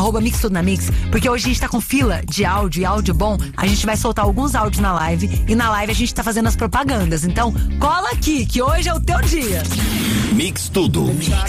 Mix Tudo na Mix, porque hoje a gente tá com fila de áudio e áudio bom. A gente vai soltar alguns áudios na live e na live a gente tá fazendo as propagandas. Então, cola aqui, que hoje é o teu dia. Mix Tudo.